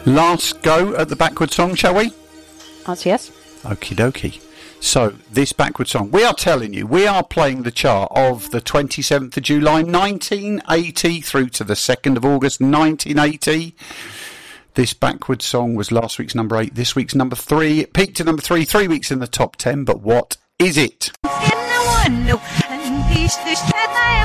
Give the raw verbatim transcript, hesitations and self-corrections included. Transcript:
Last go at the backward song, shall we? Answer yes. Okie dokie. So, this backward song, we are telling you, we are playing the chart of the twenty-seventh of July nineteen eighty through to the second of August nineteen eighty. This backward song was last week's number eight, this week's number three. It peaked at number three, three weeks in the top ten, but what is it?